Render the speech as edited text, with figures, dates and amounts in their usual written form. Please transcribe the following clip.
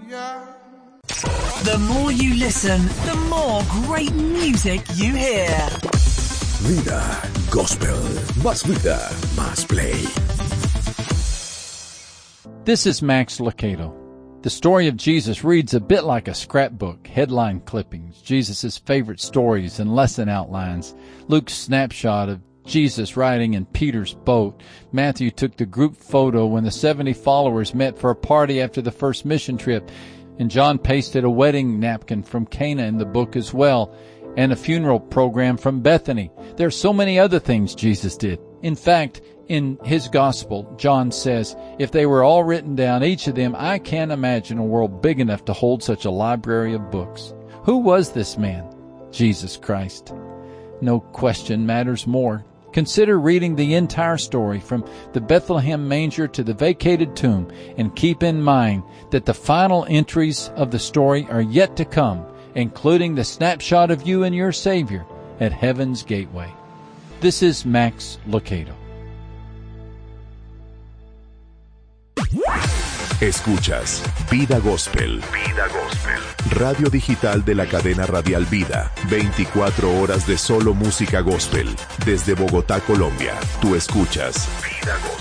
The more you listen, the more great music you hear. Vida Gospel. Más vida, más play. This is Max Lucado. The story of Jesus reads a bit like a scrapbook, headline clippings, Jesus' favorite stories and lesson outlines, Luke's snapshot of Jesus riding in Peter's boat. Matthew took the group photo when the 70 followers met for a party after the first mission trip, and John pasted a wedding napkin from Cana in the book as well, and a funeral program from Bethany. There are so many other things Jesus did. In fact, in his gospel, John says, if they were all written down, each of them, I can't imagine a world big enough to hold such a library of books. Who was this man? Jesus Christ. No question matters more. Consider reading the entire story from the Bethlehem manger to the vacated tomb, and keep in mind that the final entries of the story are yet to come, including the snapshot of you and your Savior at Heaven's Gateway. This is Max Lucado. Escuchas Vida Gospel. Vida Gospel. Radio digital de la cadena radial Vida. 24 horas de solo música gospel. Desde Bogotá, Colombia. Tú escuchas Vida Gospel.